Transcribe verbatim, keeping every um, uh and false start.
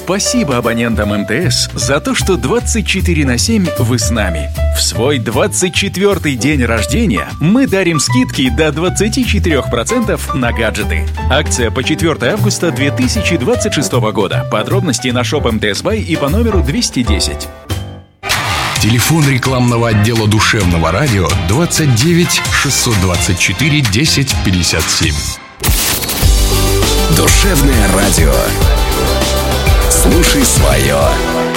Спасибо абонентам эм тэ эс за то, что двадцать четыре на семь вы с нами. В свой двадцать четвёртый день рождения мы дарим скидки до двадцать четыре процента на гаджеты. Акция по четвёртого августа две тысячи двадцать шестого года. Подробности на шоп эм тэ эс Бай и по номеру двести десять. Телефон рекламного отдела душевного радио двадцать девять шестьсот двадцать четыре десять пятьдесят семь. Душевное радио. Слушай свое.